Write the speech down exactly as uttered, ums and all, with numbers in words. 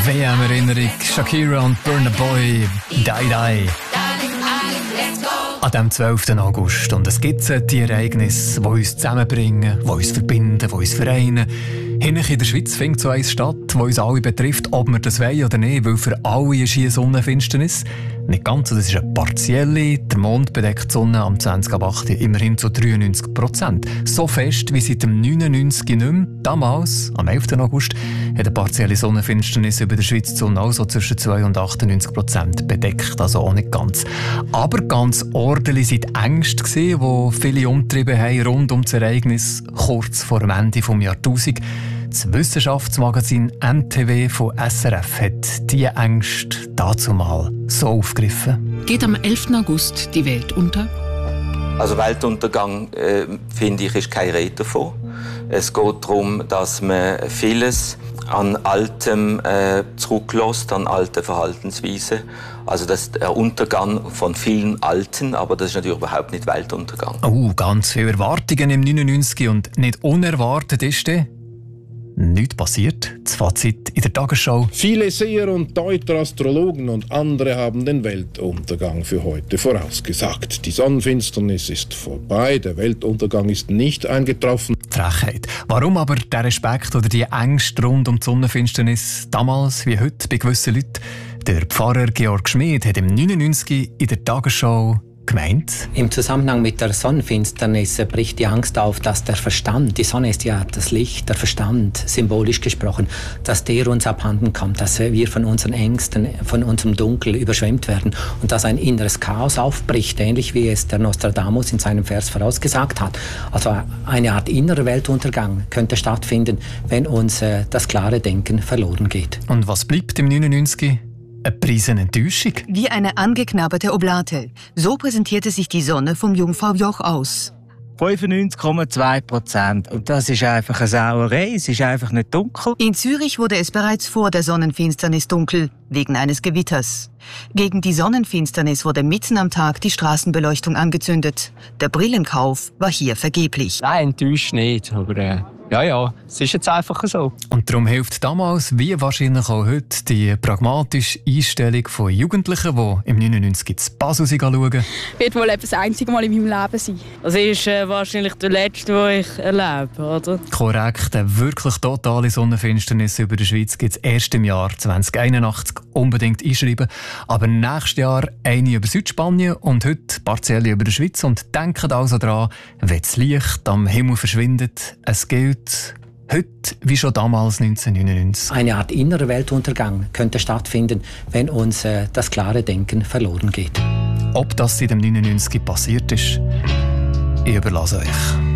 W M-Erinnerung, Shakira und Burna Boy, Die Die. An dem zwölften August. Und es gibt die Ereignisse, die uns zusammenbringen, die uns verbinden, die uns vereinen. Hier in der Schweiz findet so eine Stadt, die uns alle betrifft, ob wir das wollen oder nicht, weil für alle ist hier Sonnenfinsternis. Nicht ganz, das ist eine partielle. Der Mond bedeckt die Sonne am zwanzig ab acht immerhin zu dreiundneunzig Prozent. So fest wie seit dem neunundneunzig nicht mehr. Damals, am elften August, hat eine partielle Sonnenfinsternis über der Schweiz die Sonne also zwischen zwei und achtundneunzig Prozent bedeckt, also auch nicht ganz. Aber ganz ordentlich waren die Ängste, die viele umtrieben haben rund um das Ereignis kurz vor dem Ende des Jahrtausends. Das Wissenschaftsmagazin M T V von S R F hat diese Ängste dazumal so aufgegriffen. Geht am elften August die Welt unter? Also Weltuntergang, äh, finde ich, ist keine Rede davon. Es geht darum, dass man vieles an Altem äh, zurücklässt, an alten Verhaltensweisen. Also das ist der Untergang von vielen Alten, aber das ist natürlich überhaupt nicht Weltuntergang. Oh, ganz viele Erwartungen im neunundneunzig und nicht unerwartet ist der. Nichts passiert. Das Fazit in der Tagesschau. Viele Seher und Deuter, Astrologen und andere haben den Weltuntergang für heute vorausgesagt. Die Sonnenfinsternis ist vorbei, der Weltuntergang ist nicht eingetroffen. Frechheit. Warum aber der Respekt oder die Ängste rund um die Sonnenfinsternis damals wie heute bei gewissen Leuten? Der Pfarrer Georg Schmid hat im neunundneunzig in der Tagesschau gemeint. Im Zusammenhang mit der Sonnenfinsternis bricht die Angst auf, dass der Verstand, die Sonne ist ja das Licht, der Verstand, symbolisch gesprochen, dass der uns abhanden kommt, dass wir von unseren Ängsten, von unserem Dunkel überschwemmt werden und dass ein inneres Chaos aufbricht, ähnlich wie es der Nostradamus in seinem Vers vorausgesagt hat. Also eine Art innerer Weltuntergang könnte stattfinden, wenn uns äh, das klare Denken verloren geht. Und was bleibt im neunundneunzig? Eine Preisenenttäuschung. Wie eine angeknabberte Oblate. So präsentierte sich die Sonne vom Jungfraujoch aus. fünfundneunzig Komma zwei Prozent. Und das ist einfach eine Sauerei. Es ist einfach nicht dunkel. In Zürich wurde es bereits vor der Sonnenfinsternis dunkel, wegen eines Gewitters. Gegen die Sonnenfinsternis wurde mitten am Tag die Straßenbeleuchtung angezündet. Der Brillenkauf war hier vergeblich. Nein, enttäuscht nicht. Aber äh, ja, ja, es ist jetzt einfach so. Und darum hilft damals, wie wahrscheinlich auch heute, die pragmatische Einstellung von Jugendlichen, die im neunundneunzig ins Basel schauen. Wird wohl das einzige Mal in meinem Leben sein. Das ist äh, wahrscheinlich der letzte, den ich erlebe, oder? Korrekt, eine wirklich totale Sonnenfinsternis über der Schweiz gibt es erst im Jahr zwanzig einundachtzig. Unbedingt einschreiben. Aber nächstes Jahr eine über Südspanien und heute partiell über der Schweiz. Und denkt also daran, wenn das Licht am Himmel verschwindet, es gilt heute wie schon damals neunzehnhundertneunundneunzig. Eine Art innerer Weltuntergang könnte stattfinden, wenn uns äh, das klare Denken verloren geht. Ob das seit dem neunundneunzig passiert ist, ich überlasse euch.